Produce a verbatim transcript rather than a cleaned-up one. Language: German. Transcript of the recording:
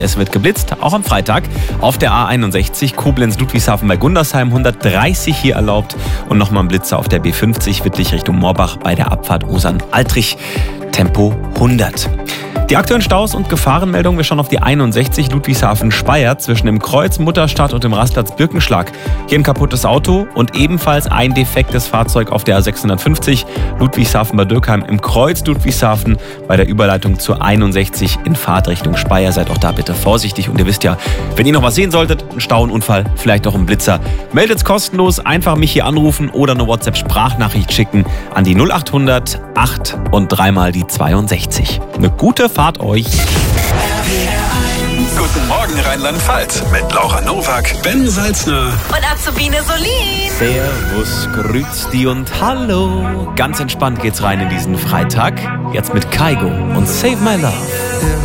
Es wird geblitzt, auch am Freitag. Auf der A einundsechzig Koblenz-Ludwigshafen bei Gundersheim hundertdreißig hier erlaubt. Und nochmal ein Blitzer auf der B fünfzig Wittlich Richtung Morbach bei der Abfahrt Osern-Altrich. Tempo hundert. Die aktuellen Staus und Gefahrenmeldungen, wir schauen auf die einundsechzig Ludwigshafen-Speyer zwischen dem Kreuz Mutterstadt und dem Rastplatz Birkenschlag. Hier ein kaputtes Auto und ebenfalls ein defektes Fahrzeug auf der A sechshundertfünfzig Ludwigshafen-Bad Dürkheim im Kreuz Ludwigshafen bei der Überleitung zur einundsechzig in Fahrtrichtung Speyer. Seid auch da bitte vorsichtig und ihr wisst ja, wenn ihr noch was sehen solltet, ein Stau, ein Unfall, vielleicht auch ein Blitzer, meldet's kostenlos, einfach mich hier anrufen oder eine WhatsApp-Sprachnachricht schicken an die null achthundert acht und dreimal die zweiundsechzig. Eine gute Fahrt euch. Guten Morgen Rheinland-Pfalz mit Laura Nowak, Ben Salzner und Azubine Solin. Servus, grüß und hallo. Ganz entspannt geht's rein in diesen Freitag. Jetzt mit Kaigo und Save My Love.